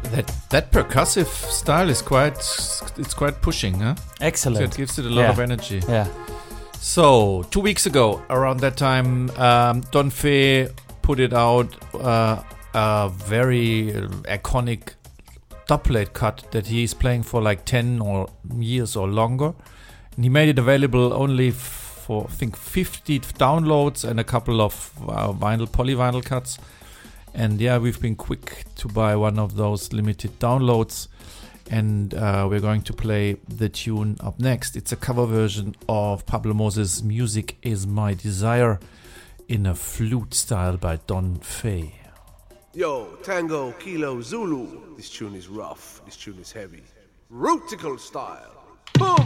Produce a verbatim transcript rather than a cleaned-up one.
That that percussive style is quite it's quite pushing, huh? Excellent. So it gives it a lot yeah. of energy. Yeah. So two weeks ago, around that time, um, Don Fe put it out uh, a very iconic dubplate cut that he's playing for like ten or years or longer, and he made it available only for I think fifty downloads and a couple of uh, vinyl polyvinyl cuts. And yeah, we've been quick to buy one of those limited downloads, and uh, we're going to play the tune up next. It's a cover version of Pablo Moses' Music Is My Desire in a flute style by Don Fe. Yo, Tango, Kilo, Zulu. This tune is rough, this tune is heavy. Rootical style. Boom!